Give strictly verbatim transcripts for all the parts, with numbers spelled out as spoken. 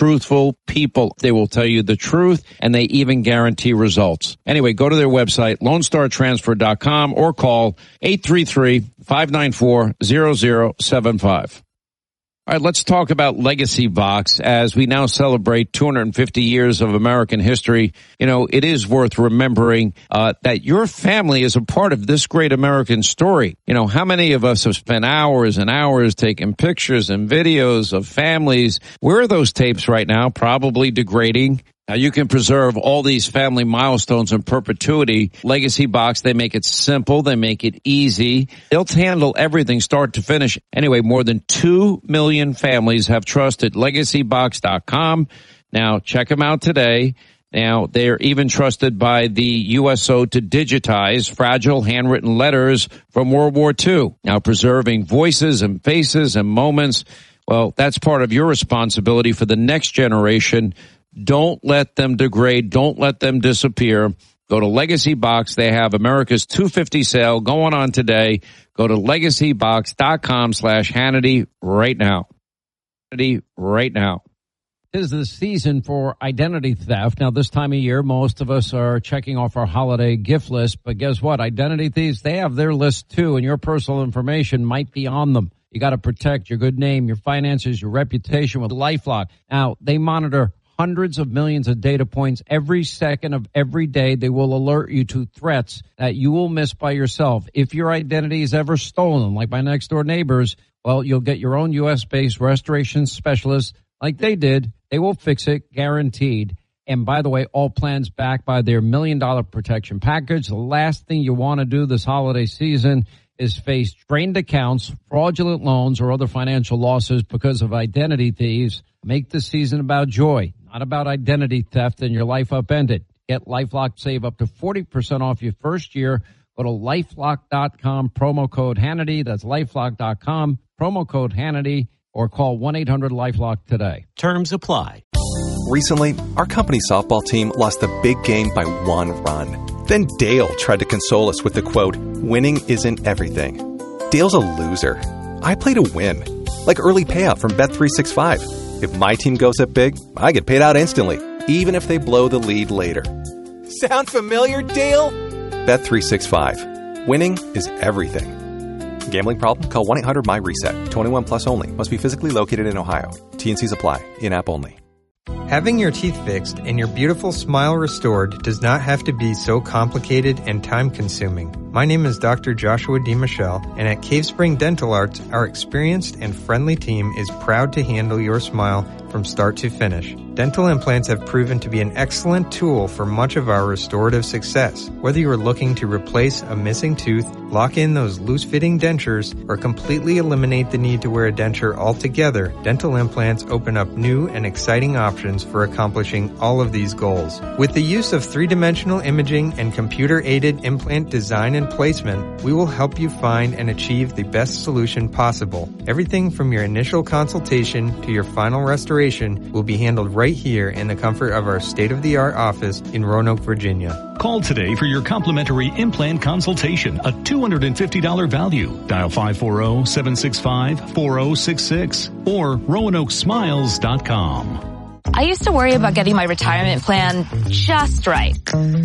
truthful people. They will tell you the truth, and they even guarantee results. Anyway, go to their website, lone star transfer dot com, or call eight three three, five nine four, zero zero seven five. All right, let's talk about Legacy Box. As we now celebrate two hundred fifty years of American history, you know, it is worth remembering uh, that your family is a part of this great American story. You know, how many of us have spent hours and hours taking pictures and videos of families? Where are those tapes right now? Probably degrading. Now, you can preserve all these family milestones in perpetuity. Legacy Box, they make it simple. They make it easy. They'll handle everything start to finish. Anyway, more than two million families have trusted legacy box dot com. Now, check them out today. Now, they're even trusted by the U S O to digitize fragile handwritten letters from World War Two. Now, preserving voices and faces and moments, well, that's part of your responsibility for the next generation. Don't let them degrade. Don't let them disappear. Go to Legacy Box. They have America's two fifty sale going on today. Go to legacy box dot com slash Hannity right now. Hannity right now. This is the season for identity theft. Now, this time of year, most of us are checking off our holiday gift list. But guess what? Identity thieves, they have their list too, and your personal information might be on them. You got to protect your good name, your finances, your reputation with LifeLock. Now, they monitor hundreds of millions of data points every second of every day. They will alert you to threats that you will miss by yourself. If your identity is ever stolen, like my next door neighbors, well, you'll get your own U S based restoration specialist like they did. They will fix it, guaranteed. And by the way, all plans backed by their million dollar protection package. The last thing you want to do this holiday season is face drained accounts, fraudulent loans, or other financial losses because of identity thieves. Make this season about joy, not about identity theft and your life upended. Get LifeLock, save up to forty percent off your first year. Go to lifelock dot com, promo code Hannity. That's lifelock dot com, promo code Hannity, or call one eight hundred LifeLock today. Terms apply. Recently, our company softball team lost a big game by one run. Then Dale tried to console us with the quote, "Winning isn't everything." Dale's a loser. I play to win. Like early payout from Bet three sixty-five. If my team goes up big, I get paid out instantly, even if they blow the lead later. Sound familiar, Dale? Bet three sixty-five. Winning is everything. Gambling problem? Call one eight hundred my reset. twenty-one plus only. Must be physically located in Ohio. T and Cs apply. In-app only. Having your teeth fixed and your beautiful smile restored does not have to be so complicated and time-consuming. My name is Doctor Joshua D. Michelle, and at Cave Spring Dental Arts, our experienced and friendly team is proud to handle your smile from start to finish. Dental implants have proven to be an excellent tool for much of our restorative success. Whether you are looking to replace a missing tooth, lock in those loose-fitting dentures, or completely eliminate the need to wear a denture altogether, dental implants open up new and exciting options for accomplishing all of these goals. With the use of three-dimensional imaging and computer-aided implant design and placement, we will help you find and achieve the best solution possible. Everything from your initial consultation to your final restoration will be handled right here in the comfort of our state-of-the-art office in Roanoke, Virginia. Call today for your complimentary implant consultation, a two hundred fifty dollars value. Dial five four zero, seven six five, four zero six six or roanoke smiles dot com. I used to worry about getting my retirement plan just right.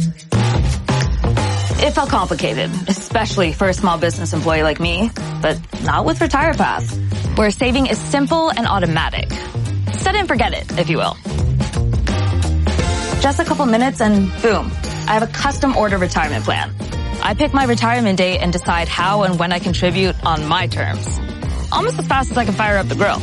It felt complicated, especially for a small business employee like me, but not with RetirePath, where saving is simple and automatic. Set it and forget it, if you will. Just a couple minutes and boom, I have a custom order retirement plan. I pick my retirement date and decide how and when I contribute on my terms. Almost as fast as I can fire up the grill.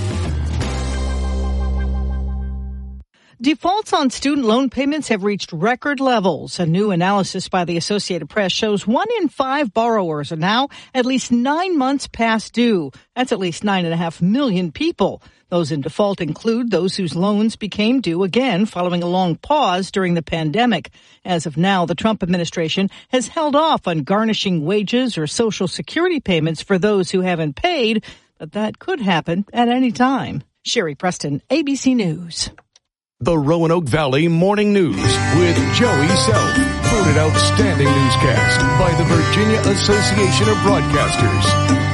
Defaults on student loan payments have reached record levels. A new analysis by the Associated Press shows one in five borrowers are now at least nine months past due. That's at least nine and a half million people. Those in default include those whose loans became due again following a long pause during the pandemic. As of now, the Trump administration has held off on garnishing wages or Social Security payments for those who haven't paid, but that could happen at any time. Sherry Preston, A B C News. The Roanoke Valley Morning News with Joey Self, voted outstanding newscast by the Virginia Association of Broadcasters.